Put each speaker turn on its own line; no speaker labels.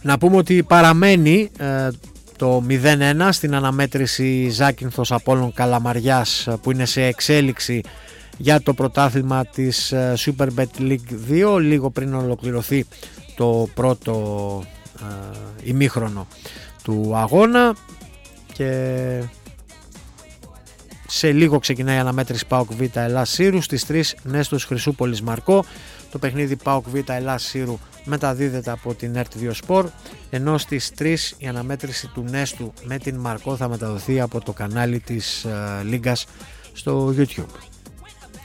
Να πούμε ότι παραμένει το 0-1 στην αναμέτρηση Ζάκυνθος Απόλλων Καλαμαριάς, που είναι σε εξέλιξη για το πρωτάθλημα της Superbet League 2, λίγο πριν ολοκληρωθεί το πρώτο ημίχρονο του αγώνα, και σε λίγο ξεκινάει η αναμέτρηση ΠΑΟΚ Β Ελλάς Σύρου, στις 3 Νέστος Χρυσούπολης Μαρκό. Το παιχνίδι ΠΑΟΚ Β Ελλάς Σύρου μεταδίδεται από την ΕΡΤ2 Sport, ενώ στις 3 η αναμέτρηση του Νέστου με την Μαρκό θα μεταδοθεί από το κανάλι της Λίγκας στο YouTube.